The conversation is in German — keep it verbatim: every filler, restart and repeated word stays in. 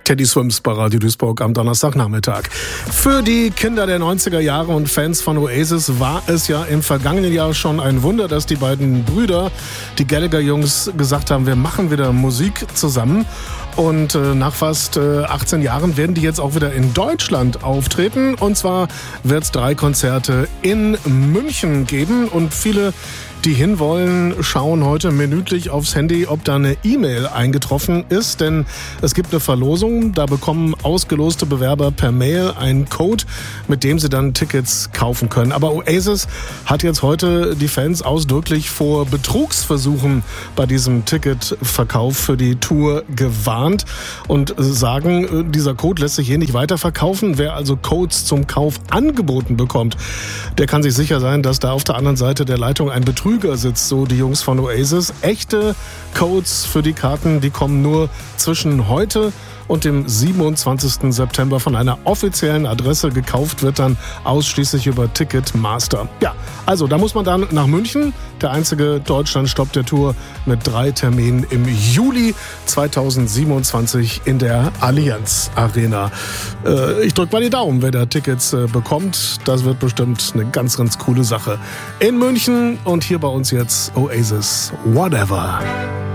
Teddy Swims bei Radio Duisburg am Donnerstagnachmittag. Für die Kinder der neunziger Jahre und Fans von Oasis war es ja im vergangenen Jahr schon ein Wunder, dass die beiden Brüder, die Gallagher-Jungs, gesagt haben, wir machen wieder Musik zusammen. Und äh, nach fast äh, achtzehn Jahren werden die jetzt auch wieder in Deutschland auftreten. Und zwar wird es drei Konzerte in München geben. Und viele, die hinwollen, schauen heute minütlich aufs Handy, ob da eine E-Mail eingetroffen ist. Denn es gibt eine Verlosung. Da bekommen ausgeloste Bewerber per Mail einen Code, mit dem sie dann Tickets kaufen können. Aber Oasis hat jetzt heute die Fans ausdrücklich vor Betrugsversuchen bei diesem Ticketverkauf für die Tour gewarnt und sagen, dieser Code lässt sich hier nicht weiterverkaufen. Wer also Codes zum Kauf angeboten bekommt, der kann sich sicher sein, dass da auf der anderen Seite der Leitung ein Betrüger sitzt, so die Jungs von Oasis. Echte Codes für die Karten, die kommen nur zwischen heute und dem siebenundzwanzigsten September von einer offiziellen Adresse. Gekauft wird dann ausschließlich über Ticketmaster. Ja, also da muss man dann nach München. Der einzige Deutschlandstopp der Tour mit drei Terminen im Juli zweitausendsiebenundzwanzig in der Allianz Arena. Äh, ich drücke mal die Daumen, wer da Tickets äh, bekommt. Das wird bestimmt eine ganz, ganz coole Sache. In München und hier bei uns jetzt Oasis. Whatever.